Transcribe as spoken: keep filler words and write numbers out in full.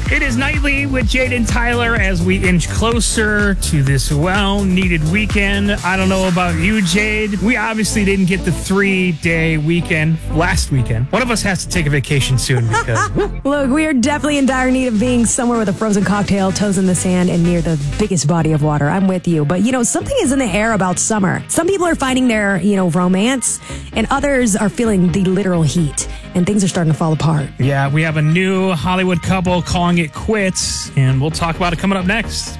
It is Nightly with Jade and Tyler as we inch closer to this well-needed weekend. I don't know about you, Jade. We obviously didn't get the three-day weekend last weekend. One of us has to take a vacation soon because... Look, we are definitely in dire need of being somewhere with a frozen cocktail, toes in the sand, and near the biggest body of water. I'm with you. But, you know, something is in the air about summer. Some people are finding their, you know, romance, and others are feeling the literal heat. And things are starting to fall apart. Yeah, we have a new Hollywood couple calling it quits, and we'll talk about it coming up next.